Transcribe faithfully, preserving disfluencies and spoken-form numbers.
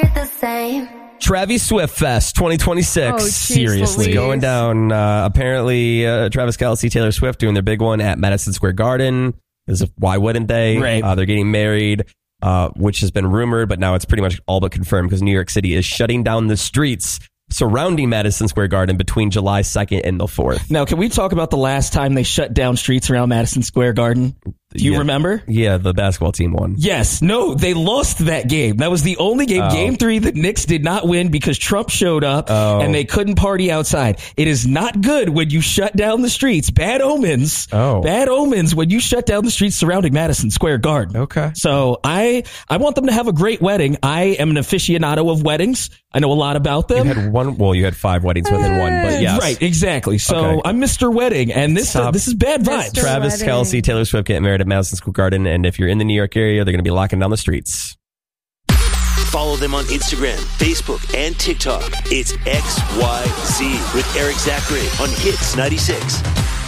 it the same. Travis Swift Fest twenty twenty-six. Oh, geez, Seriously. Louise. Going down, uh, apparently, uh, Travis Kelce, Taylor Swift doing their big one at Madison Square Garden. As if, why wouldn't they? Right. Uh, they're getting married, uh, which has been rumored, but now it's pretty much all but confirmed because New York City is shutting down the streets surrounding Madison Square Garden between July second and the fourth. Now, can we talk about the last time they shut down streets around Madison Square Garden? Do you Yeah. remember? Yeah, the basketball team won. Yes. No, they lost that game. That was the only game. Oh. Game three, the Knicks did not win because Trump showed up Oh. and they couldn't party outside. It is not good when you shut down the streets. Bad omens. Oh. Bad omens when you shut down the streets surrounding Madison Square Garden. Okay. So I, I want them to have a great wedding. I am an aficionado of weddings. I know a lot about You them. had one, well, you had five weddings within one, but yes. Right, exactly. So Okay. I'm Mister Wedding, and this uh, Stop. this is bad vibes. Mister Travis Wedding. Kelce, Taylor Swift getting married at Madison Square Garden, and if you're in the New York area, they're going to be locking down the streets. Follow them on Instagram, Facebook, and TikTok. It's X Y Z with Eric Zachary on Hits ninety-six.